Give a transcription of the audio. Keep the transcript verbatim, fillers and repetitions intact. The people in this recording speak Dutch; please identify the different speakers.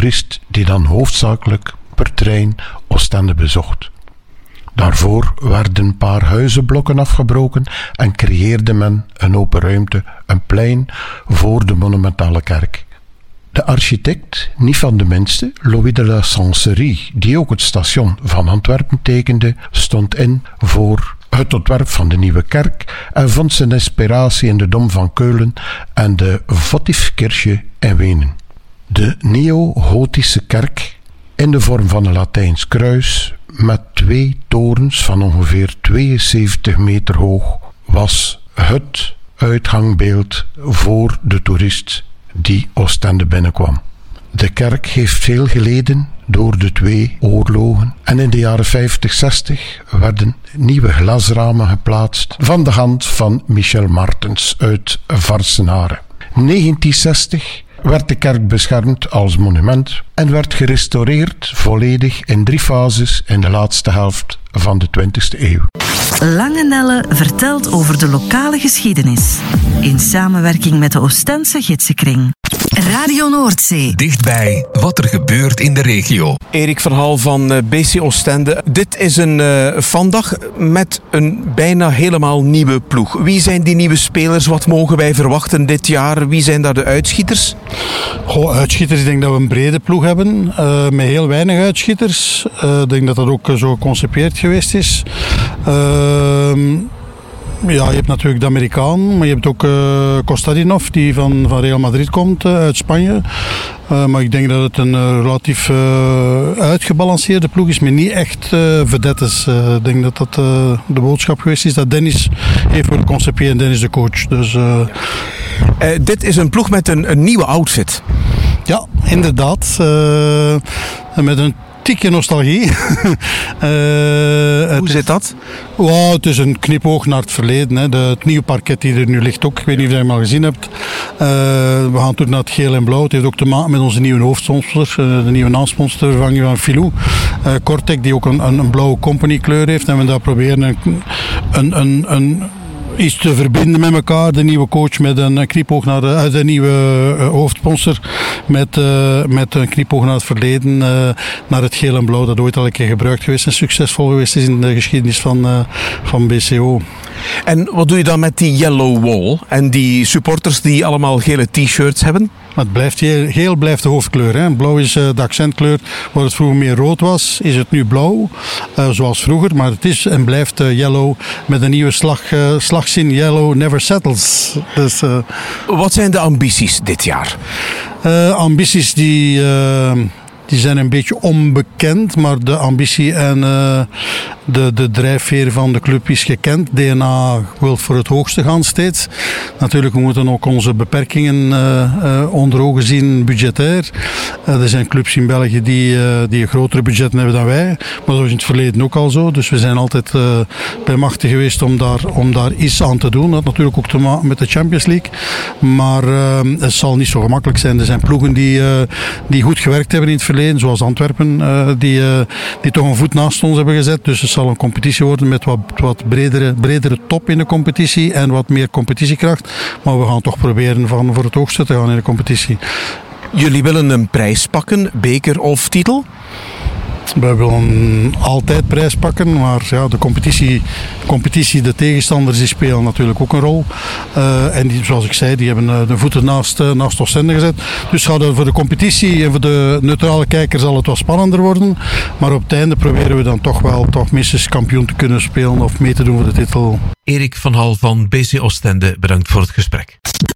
Speaker 1: toerist die dan hoofdzakelijk per trein Oostende bezocht. Daarvoor werden een paar huizenblokken afgebroken en creëerde men een open ruimte, een plein voor de monumentale kerk. De architect, niet van de minste, Louis de la Sancerie, die ook het station van Antwerpen tekende, stond in voor het ontwerp van de nieuwe kerk en vond zijn inspiratie in de Dom van Keulen en de Votivkirche in Wenen. De neo-gotische kerk, in de vorm van een Latijns kruis, met twee torens van ongeveer tweeënzeventig meter hoog, was het uitgangbeeld voor de toerist die Oostende binnenkwam. De kerk heeft veel geleden door de twee oorlogen en in de jaren vijftig zestig werden nieuwe glasramen geplaatst van de hand van Michel Martens uit Varsenaren. negentien zestig werd de kerk beschermd als monument en werd gerestaureerd volledig in drie fases in de laatste helft van de twintigste eeuw.
Speaker 2: Lange Nelle vertelt over de lokale geschiedenis. In samenwerking met de Oostense Gidsenkring. Radio Noordzee.
Speaker 3: Dichtbij wat er gebeurt in de regio.
Speaker 4: Erik van Hal van B C Oostende. Dit is een uh, vandag met een bijna helemaal nieuwe ploeg. Wie zijn die nieuwe spelers? Wat mogen wij verwachten dit jaar? Wie zijn daar de uitschieters?
Speaker 5: Goh, uitschieters, ik denk dat we een brede ploeg hebben. Uh, met heel weinig uitschieters. Uh, ik denk dat dat ook uh, zo geconcepeerd geweest is. Uh, Ja, je hebt natuurlijk de Amerikaan, maar je hebt ook uh, Kostadinov die van, van Real Madrid komt, uh, uit Spanje. Uh, maar ik denk dat het een uh, relatief uh, uitgebalanceerde ploeg is, maar niet echt uh, vedettes. Uh, ik denk dat dat uh, de boodschap geweest is dat Dennis heeft voor de concepie en Dennis de coach. Dus, uh...
Speaker 4: Uh, dit is een ploeg met een, een nieuwe outfit.
Speaker 5: Ja, inderdaad. Uh, met een tikje nostalgie. uh,
Speaker 4: Hoe zit dat?
Speaker 5: Wow, het is een knipoog naar het verleden. Hè. De, het nieuwe parket die er nu ligt ook. Ik weet niet of je hem al gezien hebt. Uh, we gaan toen naar het geel en blauw. Het heeft ook te maken met onze nieuwe hoofdsponsor. Uh, de nieuwe naamsponsor vervanging van Filou. Uh, Cortec, die ook een, een, een blauwe company kleur heeft. En we daar proberen een, een, een, een iets te verbinden met elkaar. De nieuwe coach met een knipoog naar de, de nieuwe uh, hoofdsponsor met, uh, met een knipoog naar het verleden, uh, naar het geel en blauw dat ooit al een keer gebruikt geweest en succesvol geweest is in de geschiedenis van, uh, van B C O.
Speaker 4: En wat doe je dan met die yellow wall en die supporters die allemaal gele t-shirts hebben?
Speaker 5: Maar het blijft geel, geel blijft de hoofdkleur. Hè. Blauw is uh, de accentkleur. Waar het vroeger meer rood was, is het nu blauw. Uh, zoals vroeger. Maar het is en blijft uh, yellow met een nieuwe slag, uh, slagzin. Yellow never settles. Dus, uh,
Speaker 4: Wat zijn de ambities dit jaar?
Speaker 5: Uh, ambities die... Uh, Die zijn een beetje onbekend, maar de ambitie en uh, de, de drijfveer van de club is gekend. D N A wil voor het hoogste gaan steeds. Natuurlijk, we moeten ook onze beperkingen uh, uh, onder ogen zien, budgetair. Uh, er zijn clubs in België die, uh, die een grotere budget hebben dan wij. Maar dat was in het verleden ook al zo. Dus we zijn altijd uh, bij machten geweest om daar, om daar iets aan te doen. Dat had natuurlijk ook te maken met de Champions League. Maar uh, het zal niet zo gemakkelijk zijn. Er zijn ploegen die, uh, die goed gewerkt hebben in het verleden. Zoals Antwerpen, uh, die, uh, die toch een voet naast ons hebben gezet. Dus het zal een competitie worden met wat, wat bredere, bredere top in de competitie en wat meer competitiekracht. Maar we gaan toch proberen van voor het hoogste te gaan in de competitie.
Speaker 4: Jullie willen een prijs pakken, beker of titel?
Speaker 5: Wij willen altijd prijs pakken, maar ja, de competitie, competitie, de tegenstanders die spelen natuurlijk ook een rol. Uh, en die, zoals ik zei, die hebben de voeten naast, uh, naast Oostende gezet. Dus gaat het voor de competitie en voor de neutrale kijker zal het wat spannender worden. Maar op het einde proberen we dan toch wel toch minstens kampioen te kunnen spelen of mee te doen voor de titel.
Speaker 3: Erik van Hal van B C Oostende, bedankt voor het gesprek.